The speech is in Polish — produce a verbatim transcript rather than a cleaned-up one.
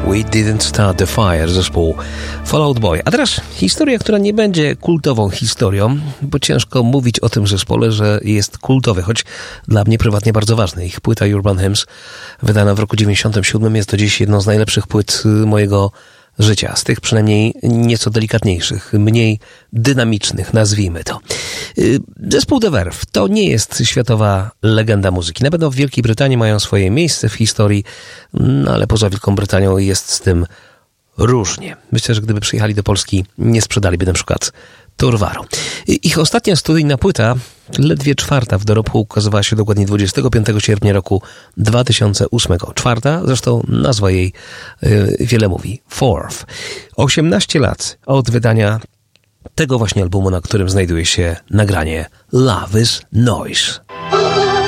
We Didn't Start the Fire, zespół Fall Out Boy. A teraz historia, która nie będzie kultową historią, bo ciężko mówić o tym zespole, że jest kultowy, choć dla mnie prywatnie bardzo ważny. Ich płyta Urban Hymns, wydana w roku dziewięćdziesiątym siódmym, jest do dziś jedną z najlepszych płyt mojego życia. Z tych przynajmniej nieco delikatniejszych, mniej dynamicznych, nazwijmy to. Zespół The Verve to nie jest światowa legenda muzyki. Na pewno w Wielkiej Brytanii mają swoje miejsce w historii, no ale poza Wielką Brytanią jest z tym różnie. Myślę, że gdyby przyjechali do Polski, nie sprzedaliby na przykład Torwaru. Ich ostatnia studyjna płyta, ledwie czwarta w dorobku, ukazywała się dokładnie dwudziestego piątego sierpnia roku dwa tysiące ósmego. Czwarta, zresztą nazwa jej yy, wiele mówi. Fourth. osiemnaście lat od wydania tego właśnie albumu, na którym znajduje się nagranie Love is Noise.